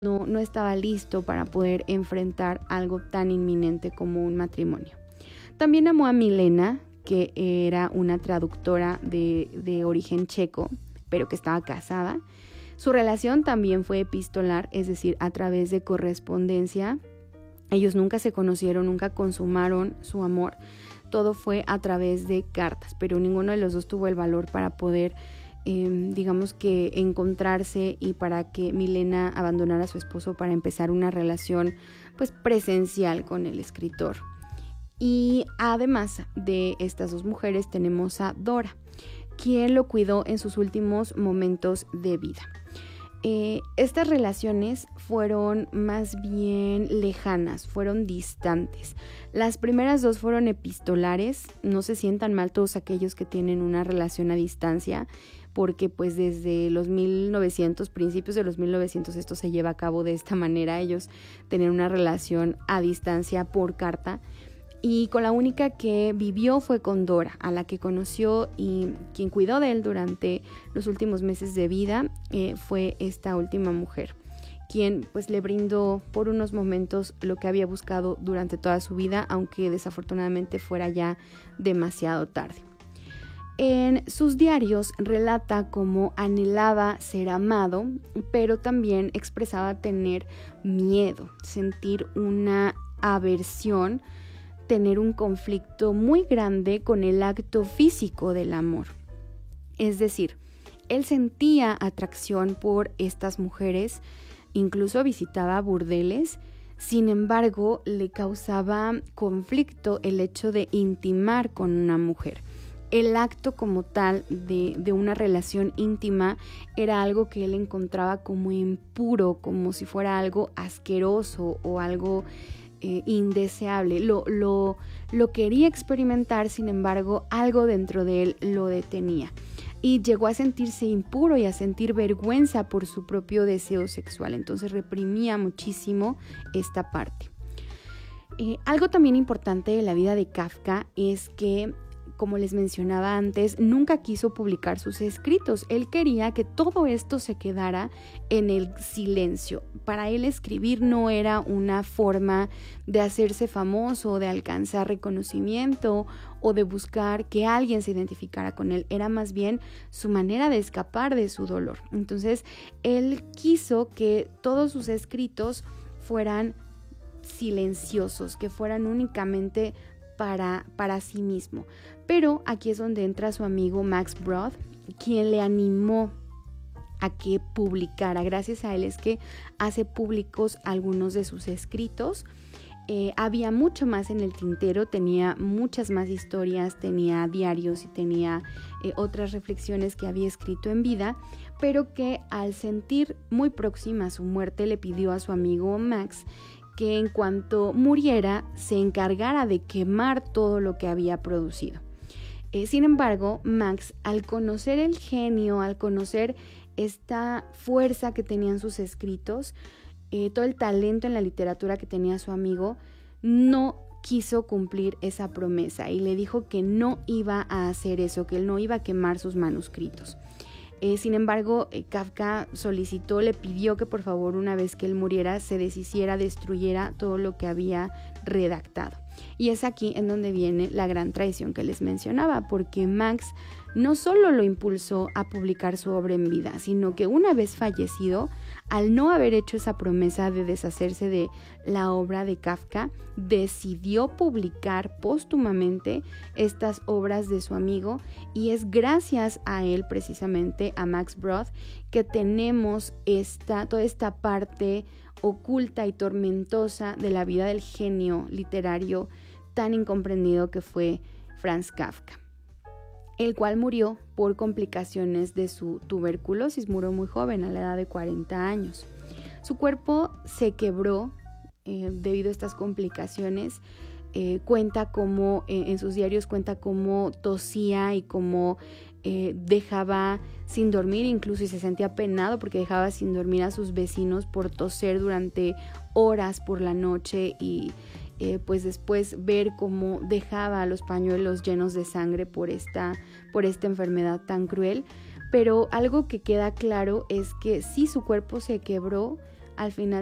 no estaba listo para poder enfrentar algo tan inminente como un matrimonio. También amó a Milena, que era una traductora de origen checo, pero que estaba casada. Su relación también fue epistolar, es decir, a través de correspondencia. Ellos nunca se conocieron, nunca consumaron su amor. Todo fue a través de cartas, pero ninguno de los dos tuvo el valor para poder, digamos que encontrarse, y para que Milena abandonara a su esposo para empezar una relación pues presencial con el escritor. Y además de estas dos mujeres tenemos a Dora, quien lo cuidó en sus últimos momentos de vida. Estas relaciones fueron más bien lejanas, fueron distantes. Las primeras dos fueron epistolares. No se sientan mal todos aquellos que tienen una relación a distancia, porque pues desde los 1900, principios de los 1900, esto se lleva a cabo de esta manera. Ellos tenían una relación a distancia por carta. Y con la única que vivió fue con Dora, a la que conoció y quien cuidó de él durante los últimos meses de vida fue esta última mujer, quien pues le brindó por unos momentos lo que había buscado durante toda su vida, aunque desafortunadamente fuera ya demasiado tarde. En sus diarios relata cómo anhelaba ser amado, pero también expresaba tener miedo, sentir una aversión, tener un conflicto muy grande con el acto físico del amor. Es decir, él sentía atracción por estas mujeres, incluso visitaba burdeles. Sin embargo, le causaba conflicto el hecho de intimar con una mujer. El acto como tal de una relación íntima era algo que él encontraba como impuro, como si fuera algo asqueroso o algo indeseable. Lo quería experimentar, sin embargo, algo dentro de él lo detenía. Y llegó a sentirse impuro y a sentir vergüenza por su propio deseo sexual. Entonces reprimía muchísimo esta parte. Algo también importante de la vida de Kafka es que, como les mencionaba antes, nunca quiso publicar sus escritos. Él quería que todo esto se quedara en el silencio. Para él escribir no era una forma de hacerse famoso, de alcanzar reconocimiento o de buscar que alguien se identificara con él. Era más bien su manera de escapar de su dolor. Entonces, él quiso que todos sus escritos fueran silenciosos, que fueran únicamente para sí mismo. Pero aquí es donde entra su amigo Max Brod, quien le animó a que publicara. Gracias a él es que hace públicos algunos de sus escritos. Había mucho más en el tintero, tenía muchas más historias, tenía diarios y tenía otras reflexiones que había escrito en vida, pero que al sentir muy próxima su muerte le pidió a su amigo Max que en cuanto muriera se encargara de quemar todo lo que había producido. Sin embargo, Max, al conocer el genio, al conocer esta fuerza que tenían sus escritos, todo el talento en la literatura que tenía su amigo, no quiso cumplir esa promesa y le dijo que no iba a hacer eso, que él no iba a quemar sus manuscritos. Sin embargo, Kafka solicitó, le pidió que por favor, una vez que él muriera, se deshiciera, destruyera todo lo que había redactado. Y es aquí en donde viene la gran traición que les mencionaba, porque Max no solo lo impulsó a publicar su obra en vida, sino que una vez fallecido, al no haber hecho esa promesa de deshacerse de la obra de Kafka, decidió publicar póstumamente estas obras de su amigo, y es gracias a él, precisamente a Max Brod, que tenemos toda esta parte oculta y tormentosa de la vida del genio literario tan incomprendido que fue Franz Kafka, el cual murió por complicaciones de su tuberculosis. Murió muy joven, a la edad de 40 años. Su cuerpo se quebró debido a estas complicaciones. Cuenta como, en sus diarios cuenta cómo tosía y cómo dejaba sin dormir, incluso, y se sentía penado porque dejaba sin dormir a sus vecinos por toser durante horas por la noche, y pues después ver cómo dejaba los pañuelos llenos de sangre por esta enfermedad tan cruel. Pero algo que queda claro es que sí, su cuerpo se quebró al final